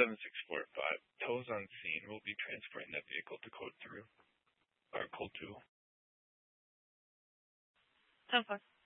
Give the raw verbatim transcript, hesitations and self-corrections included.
seven six four five. Tows on scene. We'll be transporting that vehicle to code through. Or code two. ten four.